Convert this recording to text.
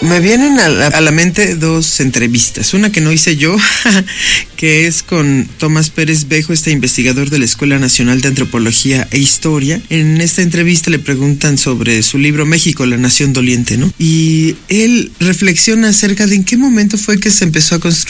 Me vienen a la mente dos entrevistas. Una que no hice yo, que es con Tomás Pérez Bejo, este investigador de la Escuela Nacional de Antropología e Historia. En esta entrevista le preguntan sobre su libro México, la nación doliente, ¿no? Y él reflexiona acerca de en qué momento fue que se empezó a construir